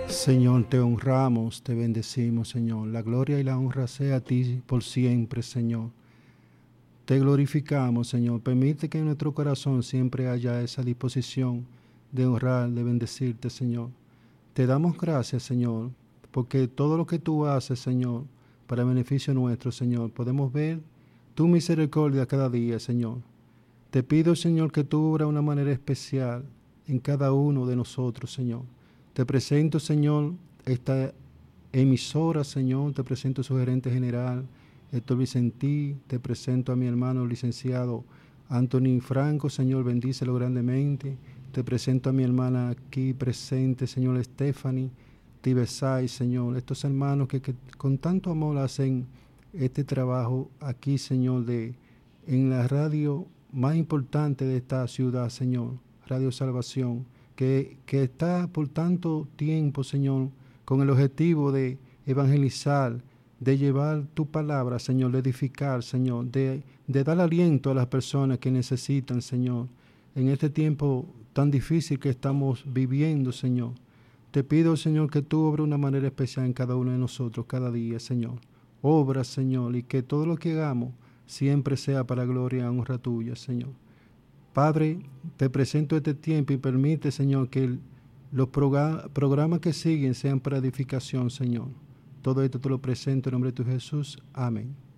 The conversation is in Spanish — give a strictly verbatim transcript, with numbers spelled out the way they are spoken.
Señor, te honramos, te bendecimos, Señor. La gloria y la honra sea a ti por siempre, Señor. Te glorificamos, Señor. Permite que en nuestro corazón siempre haya esa disposición de honrar, de bendecirte, Señor. Te damos gracias, Señor, porque todo lo que tú haces, Señor, para beneficio nuestro, Señor, podemos ver tu misericordia cada día, Señor. Te pido, Señor, que tú obras de una manera especial en cada uno de nosotros, Señor. Te presento, Señor, esta emisora, Señor. Te presento su gerente general, Héctor Vicentí. Te presento a mi hermano licenciado Anthony Franco, Señor, bendícelo grandemente. Te presento a mi hermana aquí presente, Señor, Stephanie Tibesay, Señor. Estos hermanos que, que con tanto amor hacen este trabajo aquí, Señor, de en la radio más importante de esta ciudad, Señor, Radio Salvación, que, que está por tanto tiempo, Señor, con el objetivo de evangelizar, de llevar tu palabra, Señor, de edificar, Señor, de, de dar aliento a las personas que necesitan, Señor, en este tiempo tan difícil que estamos viviendo, Señor. Te pido, Señor, que tú obres de una manera especial en cada uno de nosotros, cada día, Señor. Obra, Señor, y que todo lo que hagamos siempre sea para gloria y honra tuya, Señor. Padre, te presento este tiempo y permite, Señor, que el, los proga- programas que siguen sean para edificación, Señor. Todo esto te lo presento en nombre de tu Jesús. Amén.